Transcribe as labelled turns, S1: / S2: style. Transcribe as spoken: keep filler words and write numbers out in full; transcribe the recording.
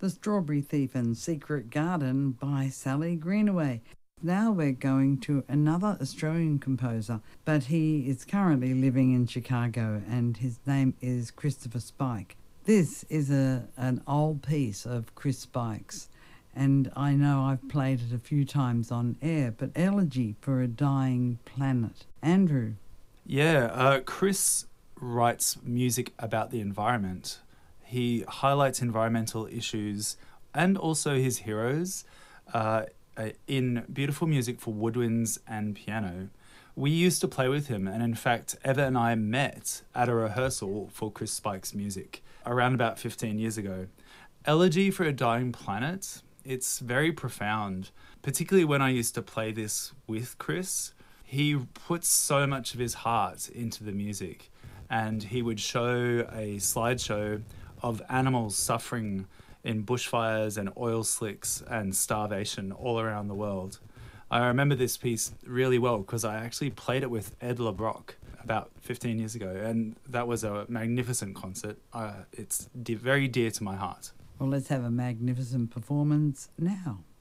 S1: The Strawberry Thief and Secret Garden by Sally Greenaway. Now we're going to another Australian composer, but he is currently living in Chicago and his name is Christopher Spike. This is a an old piece of Chris Spike's, and I know I've played it a few times on air, but Elegy for a Dying Planet. Andrew?
S2: Yeah, uh, Chris writes music about the environment. He highlights environmental issues and also his heroes uh, in beautiful music for woodwinds and piano. We used to play with him, and in fact, Eva and I met at a rehearsal for Chris Spike's music around about fifteen years ago. Elegy for a Dying Planet, it's very profound, particularly when I used to play this with Chris. He puts so much of his heart into the music, and he would show a slideshow of animals suffering in bushfires and oil slicks and starvation all around the world. I remember this piece really well because I actually played it with Ed LeBrock about fifteen years ago, and that was a magnificent concert. Uh, it's de- very dear to my heart.
S1: Well, let's have a magnificent performance now.